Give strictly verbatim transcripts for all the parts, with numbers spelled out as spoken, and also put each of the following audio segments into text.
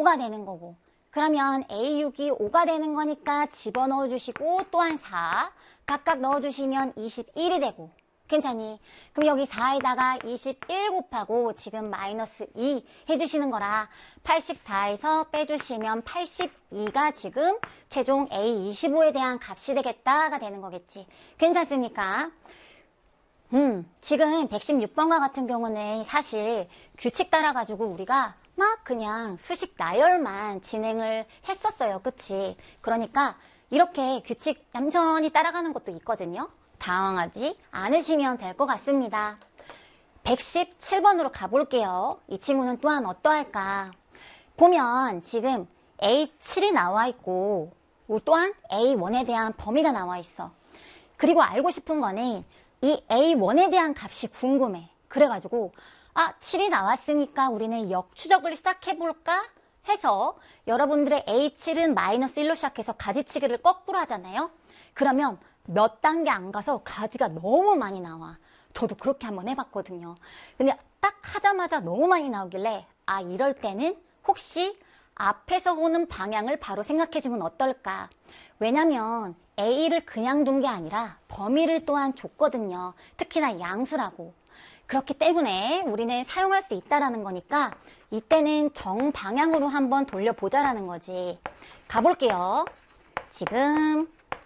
오가 되는 거고, 그러면 에이 육이 오가 되는 거니까 집어넣어 주시고 또한 사 각각 넣어주시면 이십일이 되고, 괜찮니? 그럼 여기 사에다가 이십일 곱하고 지금 마이너스 이 해주시는 거라 팔십사에서 빼주시면 팔십이가 지금 최종 에이 이십오에 대한 값이 되겠다가 되는 거겠지. 괜찮습니까? 음, 지금 백십육 번과 같은 경우는 사실 규칙 따라가지고 우리가 막 그냥 수식 나열만 진행을 했었어요. 그치? 그러니까 이렇게 규칙 얌전히 따라가는 것도 있거든요. 당황하지 않으시면 될 것 같습니다. 백십칠 번으로 가볼게요. 이 친구는 또한 어떠할까? 보면 지금 에이 칠이 나와 있고 또한 에이 원에 대한 범위가 나와 있어. 그리고 알고 싶은 거는 이 에이 원에 대한 값이 궁금해. 그래가지고 아, 칠이 나왔으니까 우리는 역추적을 시작해볼까? 해서 여러분들의 에이 칠은 마이너스 일로 시작해서 가지치기를 거꾸로 하잖아요. 그러면 몇 단계 안 가서 가지가 너무 많이 나와. 저도 그렇게 한번 해봤거든요. 근데 딱 하자마자 너무 많이 나오길래 아, 이럴 때는 혹시 앞에서 오는 방향을 바로 생각해주면 어떨까? 왜냐면 A를 그냥 둔 게 아니라 범위를 또한 줬거든요. 특히나 양수라고. 그렇기 때문에 우리는 사용할 수 있다라는 거니까 이때는 정방향으로 한번 돌려보자라는 거지. 가볼게요. 지금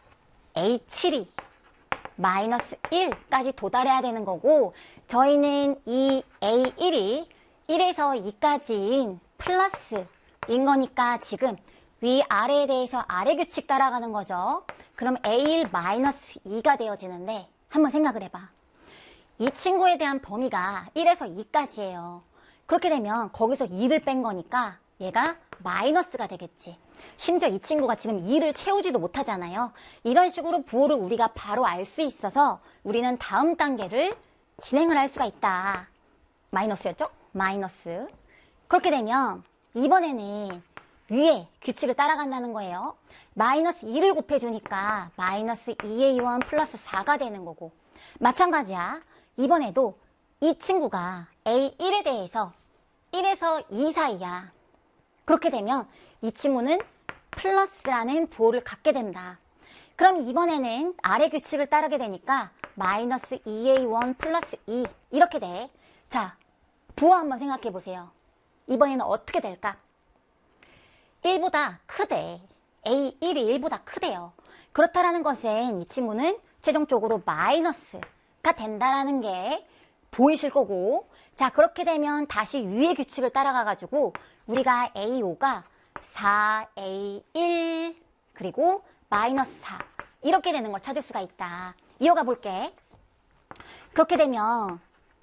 에이 칠이 마이너스 일까지 도달해야 되는 거고, 저희는 이 에이 일이 일에서 이까지인 플러스인 거니까 지금 위아래에 대해서 아래 규칙 따라가는 거죠. 그럼 에이 일 마이너스 이가 되어지는데 한번 생각을 해봐. 이 친구에 대한 범위가 일에서 이까지예요. 그렇게 되면 거기서 이를 뺀 거니까 얘가 마이너스가 되겠지. 심지어 이 친구가 지금 이를 채우지도 못하잖아요. 이런 식으로 부호를 우리가 바로 알 수 있어서 우리는 다음 단계를 진행을 할 수가 있다. 마이너스였죠? 마이너스. 그렇게 되면 이번에는 위에 규칙을 따라간다는 거예요. 마이너스 이를 곱해주니까 마이너스 이 에이 원 플러스 사가 되는 거고, 마찬가지야. 이번에도 이 친구가 에이 일에 대해서 일에서 이 사이야. 그렇게 되면 이 친구는 플러스라는 부호를 갖게 된다. 그럼 이번에는 아래 규칙을 따르게 되니까 마이너스 이 에이 원 플러스 이 이렇게 돼. 자, 부호 한번 생각해 보세요. 이번에는 어떻게 될까? 일보다 크대. 에이 일이 일보다 크대요. 그렇다라는 것은 이 친구는 최종적으로 마이너스가 된다라는 게 보이실 거고, 자, 그렇게 되면 다시 위의 규칙을 따라가가지고 우리가 에이 오가 사 에이 일 그리고 마이너스 사 이렇게 되는 걸 찾을 수가 있다. 이어가 볼게. 그렇게 되면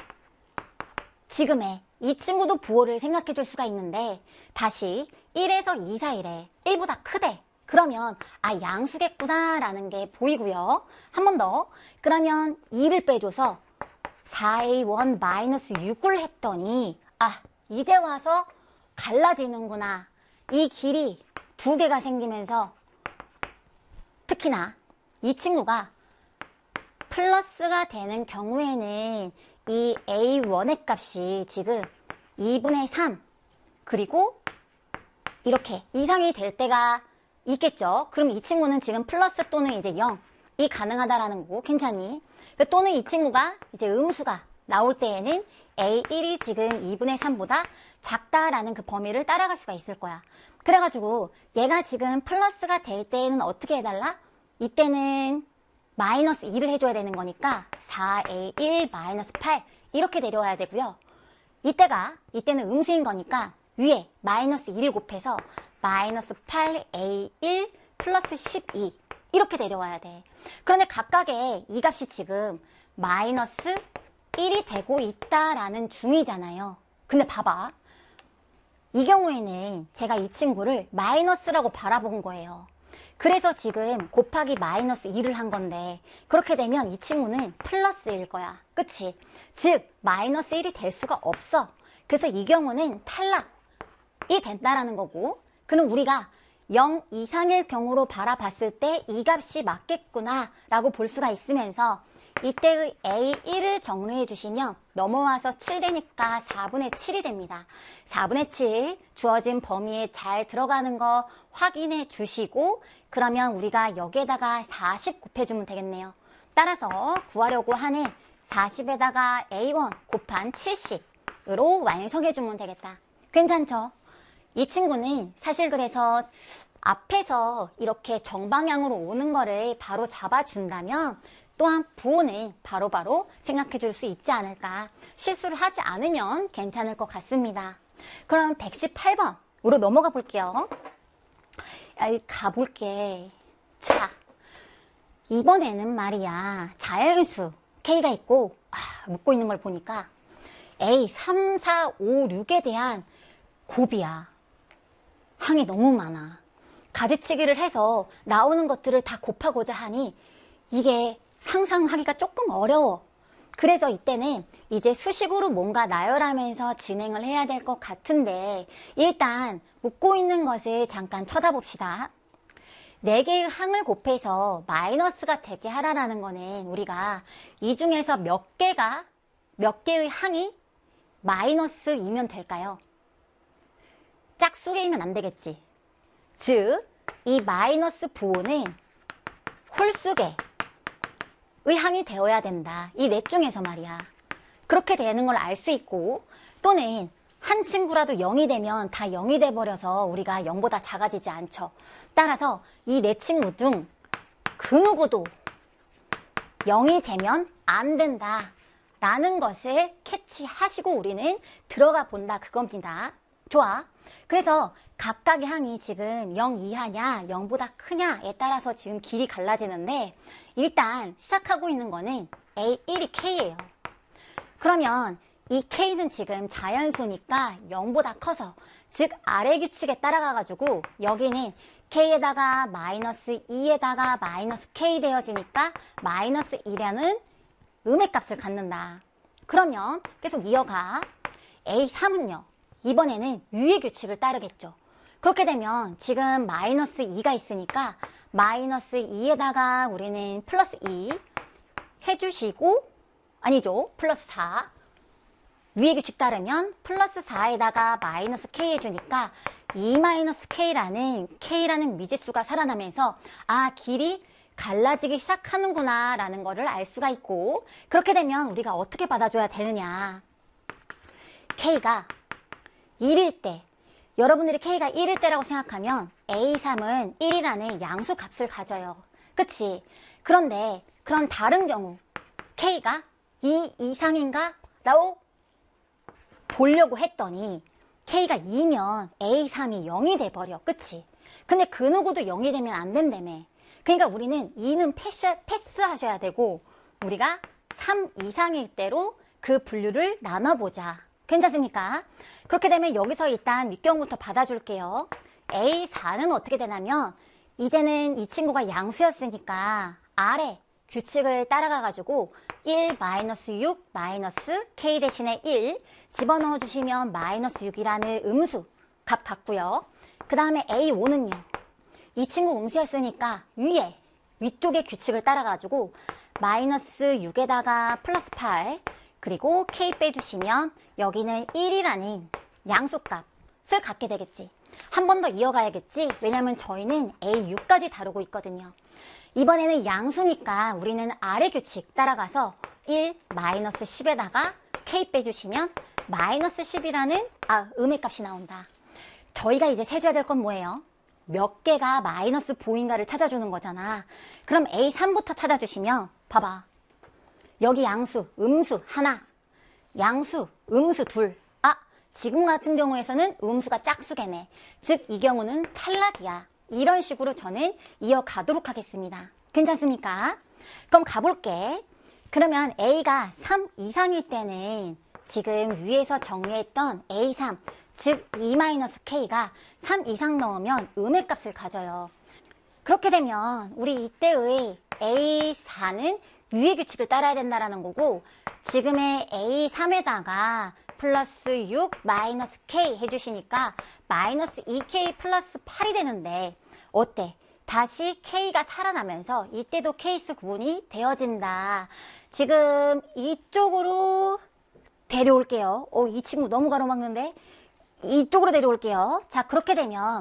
지금의 이 친구도 부호를 생각해 줄 수가 있는데 다시 일에서 이 사이래. 일보다 크대. 그러면 아, 양수겠구나 라는 게 보이고요. 한 번 더. 그러면 이를 빼줘서 사 에이 원 마이너스 육을 했더니 아, 이제 와서 갈라지는구나. 이 길이 두 개가 생기면서 특히나 이 친구가 플러스가 되는 경우에는 이 에이 원의 값이 지금 이분의 삼 그리고 이렇게 이상이 될 때가 있겠죠. 그럼 이 친구는 지금 플러스 또는 이제 영이 가능하다라는 거고, 괜찮니? 또는 이 친구가 이제 음수가 나올 때에는 에이 일이 지금 이분의 삼보다 작다라는 그 범위를 따라갈 수가 있을 거야. 그래가지고 얘가 지금 플러스가 될 때에는 어떻게 해달라? 이때는 마이너스 이를 해줘야 되는 거니까 사 에이 일 마이너스 팔 이렇게 내려와야 되고요. 이때가 이때는 음수인 거니까 위에 마이너스 이를 곱해서 마이너스 팔 에이 일 플러스 십이 이렇게 내려와야 돼. 그런데 각각의 이 값이 지금 마이너스 일이 되고 있다라는 중이잖아요. 근데 봐봐. 이 경우에는 제가 이 친구를 마이너스라고 바라본 거예요. 그래서 지금 곱하기 마이너스 이를 한 건데 그렇게 되면 이 친구는 플러스일 거야. 그치? 즉 마이너스 일이 될 수가 없어. 그래서 이 경우는 탈락이 된다라는 거고, 그럼 우리가 영 이상일 경우로 바라봤을 때 이 값이 맞겠구나 라고 볼 수가 있으면서 이때의 에이 일을 정리해 주시면 넘어와서 칠 되니까 사분의 칠이 됩니다. 사분의 칠 주어진 범위에 잘 들어가는 거 확인해 주시고 그러면 우리가 여기에다가 사십 곱해주면 되겠네요. 따라서 구하려고 하는 사십에다가 에이 원 곱한 칠십으로 완성해주면 되겠다. 괜찮죠? 이 친구는 사실 그래서 앞에서 이렇게 정방향으로 오는 거를 바로 잡아준다면 또한 부호는 바로바로 생각해 줄 수 있지 않을까. 실수를 하지 않으면 괜찮을 것 같습니다. 그럼 백십팔 번으로 넘어가 볼게요. 가볼게. 자, 이번에는 말이야 자연수 K가 있고 아, 묶고 있는 걸 보니까 A 삼, 사, 오, 육에 대한 곱이야. 항이 너무 많아. 가지치기를 해서 나오는 것들을 다 곱하고자 하니 이게 상상하기가 조금 어려워. 그래서 이때는 이제 수식으로 뭔가 나열하면서 진행을 해야 될 것 같은데 일단 묶고 있는 것을 잠깐 쳐다봅시다. 네 개의 항을 곱해서 마이너스가 되게 하라라는 거는 우리가 이 중에서 몇 개가 몇 개의 항이 마이너스이면 될까요? 짝수개이면 안 되겠지. 즉, 이 마이너스 부호는 홀수개의 항이 되어야 된다. 이 넷 중에서 말이야. 그렇게 되는 걸 알 수 있고 또는 한 친구라도 영이 되면 다 영이 돼버려서 우리가 영보다 작아지지 않죠. 따라서 이 네 친구 중 그 누구도 영이 되면 안 된다 라는 것을 캐치하시고 우리는 들어가 본다 그겁니다. 좋아. 그래서 각각의 항이 지금 영 이하냐 영보다 크냐에 따라서 지금 길이 갈라지는데 일단 시작하고 있는 거는 에이 일이 K예요. 그러면 이 K는 지금 자연수니까 영보다 커서 즉 아래 규칙에 따라가가지고 여기는 K에다가 마이너스 이에다가 마이너스 K 되어지니까 마이너스 이라는 음의 값을 갖는다. 그러면 계속 이어가. 에이 삼은요. 이번에는 유의 규칙을 따르겠죠. 그렇게 되면 지금 마이너스 이가 있으니까 마이너스 이에다가 우리는 플러스 이 해주시고 아니죠. 플러스 사. 위의 규칙 따르면 플러스 사에다가 마이너스 K 해주니까 이 마이너스 K라는 K라는 미지수가 살아나면서 아 길이 갈라지기 시작하는구나 라는 거를 알 수가 있고 그렇게 되면 우리가 어떻게 받아줘야 되느냐. K가 일일 때 여러분들이 K가 일일 때라고 생각하면 에이 삼은 일이라는 양수 값을 가져요. 그치? 그런데 그런 다른 경우 K가 이 이상인가? 라고 보려고 했더니 K가 이면 에이 삼이 영이 돼버려. 그치? 근데 그 누구도 영이 되면 안 된다며. 그러니까 우리는 이는 패스, 패스하셔야 되고 우리가 삼 이상일 때로 그 분류를 나눠보자. 괜찮습니까? 그렇게 되면 여기서 일단 밑경부터 받아줄게요. 에이 사는 어떻게 되냐면 이제는 이 친구가 양수였으니까 아래 규칙을 따라가가지고 일 마이너스 육 마이너스 K 대신에 일 집어넣어 주시면 마이너스 육이라는 음수 값 같고요. 그 다음에 에이 오는요. 이 친구 음수였으니까 위에 위쪽의 규칙을 따라가지고 마이너스 육에다가 플러스 팔 그리고 K 빼주시면 여기는 일이라는 양수값을 갖게 되겠지. 한 번 더 이어가야겠지. 왜냐면 저희는 에이 육까지 다루고 있거든요. 이번에는 양수니까 우리는 아래 규칙 따라가서 일 마이너스 십에다가 K 빼주시면 마이너스 십이라는 아 음의 값이 나온다. 저희가 이제 세줘야 될 건 뭐예요? 몇 개가 마이너스 부호인가를 찾아주는 거잖아. 그럼 에이 삼부터 찾아주시면 봐봐. 여기 양수, 음수 하나, 양수, 음수 둘. 아, 지금 같은 경우에서는 음수가 짝수겠네. 즉 이 경우는 탈락이야. 이런 식으로 저는 이어가도록 하겠습니다. 괜찮습니까? 그럼 가볼게. 그러면 A가 삼 이상일 때는 지금 위에서 정리했던 에이 삼, 즉 이 마이너스 K가 삼 이상 넣으면 음의 값을 가져요. 그렇게 되면 우리 이때의 에이 사는 위의 규칙을 따라야 된다는 거고 지금의 에이 삼에다가 플러스 육 마이너스 K 해주시니까 마이너스 이 케이 플러스 팔이 되는데 어때? 다시 K가 살아나면서 이때도 케이스 구분이 되어진다. 지금 이쪽으로 데려올게요. 어, 이 친구 너무 가로막는데 이쪽으로 데려올게요. 자, 그렇게 되면